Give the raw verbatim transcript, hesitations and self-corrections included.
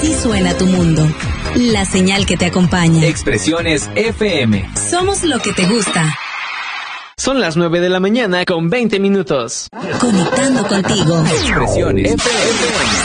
Así suena tu mundo. La señal que te acompaña. Expresiones F M. Somos lo que te gusta. Son las nueve de la mañana con veinte minutos. Conectando contigo. Expresiones F M.